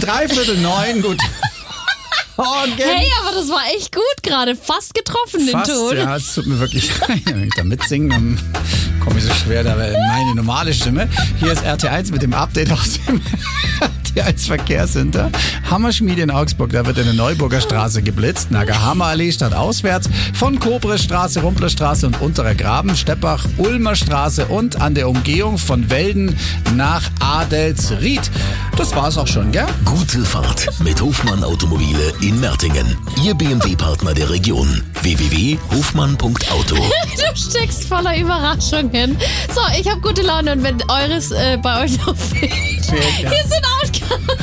8:45, gut. Morgen. Hey, aber das war echt gut gerade. Fast getroffen, den Ton. Ja, es tut mir wirklich leid. Wenn ich da mitsingen, dann komme ich so schwer da in meine normale Stimme. Hier ist RT1 mit dem Update aus dem RT1 Verkehrscenter. Hammerschmiede in Augsburg, da wird eine Neuburger Straße geblitzt. Nagerhammerallee statt auswärts. Von Kobrestraße, Rumplerstraße und Unterer Graben, Steppach, Ulmer Straße und an der Umgehung von Welden nach Adelsried. Das war's auch schon, gell? Gute Fahrt mit Hofmann Automobile in Mertingen. Ihr BMW-Partner der Region. www.hofmann.auto. Du steckst voller Überraschungen. So, ich habe gute Laune und wenn eures bei euch noch fehlt. Hier sind Outcast.